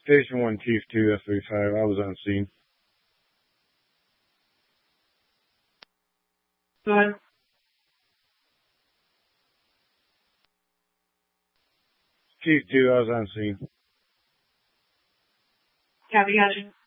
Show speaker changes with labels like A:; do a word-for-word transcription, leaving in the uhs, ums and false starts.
A: Station one, Chief two, F thirty-five. I was on scene.
B: Go ahead.
A: Chief two, I was on scene.
B: Copy, gotcha.